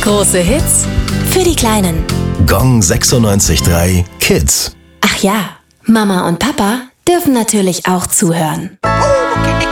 Große Hits für die Kleinen. Gong 96.3 Kids. Ach ja, Mama und Papa dürfen natürlich auch zuhören. Okay.